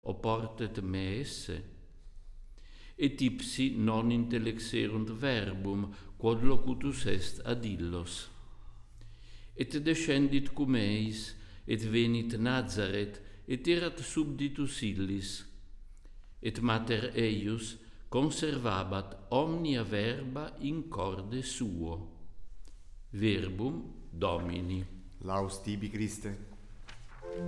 oportet me esse. Et ipsi non intellexerunt verbum, quod locutus est ad illos. Et descendit cum eis, et venit Nazaret, et erat subditus illis. Et mater eius conservabat omnia verba in corde suo. Verbum Domini. Laus tibi, Christe.